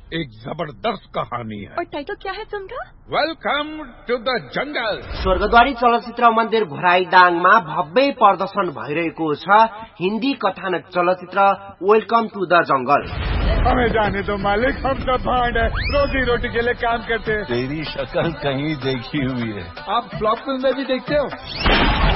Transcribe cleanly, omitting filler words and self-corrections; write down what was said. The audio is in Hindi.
एक जबरदस्त कहानी है। और टाइटल क्या है फिल्म का? Welcome to the jungle. Swargadwari चलचित्र मन्दिर घोराइडाङमा भव्य प्रदर्शन भइरहेको छ हिन्दी कथानक चलचित्र वेलकम टू द जंगल। हमें जाने दो मालिक, हम सब भांड है, रोजी रोटी के लिए काम करते हैं। तेरी शक्ल कहीं देखी हुई है। आप फ्लॉप फिल्म में भी देखते हो?